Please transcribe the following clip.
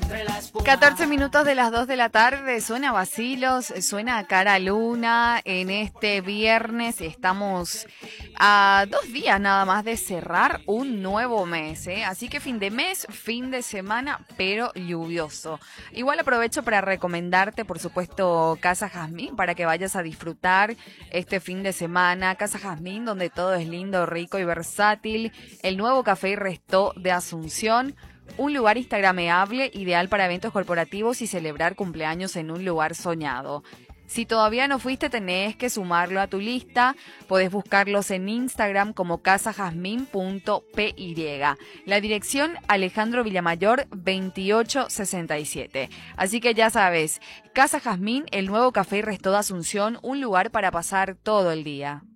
14 minutos de las 2 de la tarde, suena Bacilos, suena Cara Luna en este viernes. Estamos a 2 días nada más de cerrar un nuevo mes, ¿eh? Así que fin de mes, fin de semana, pero lluvioso. Igual aprovecho para recomendarte, por supuesto, Casa Jazmín para que vayas a disfrutar este fin de semana. Casa Jazmín, donde todo es lindo, rico y versátil. El nuevo Café y Resto de Asunción. Un lugar instagrameable, ideal para eventos corporativos y celebrar cumpleaños en un lugar soñado. Si todavía no fuiste, tenés que sumarlo a tu lista. Podés buscarlos en Instagram como casajazmin.py. La dirección Alejandro Villamayor 2867. Así que ya sabes, Casa Jazmín, el nuevo Café y Resto de Asunción, un lugar para pasar todo el día.